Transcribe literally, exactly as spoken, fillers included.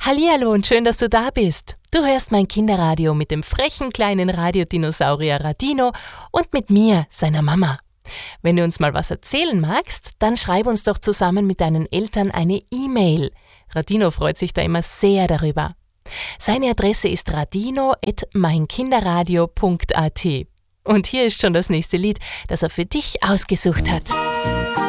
Hallihallo und schön, dass du da bist. Du hörst mein Kinderradio mit dem frechen kleinen Radiodinosaurier Radino und mit mir, seiner Mama. Wenn du uns mal was erzählen magst, dann schreib uns doch zusammen mit deinen Eltern eine E-Mail. Radino freut sich da immer sehr darüber. Seine Adresse ist radino at meinkinderradio punkt at. Und hier ist schon das nächste Lied, das er für dich ausgesucht hat.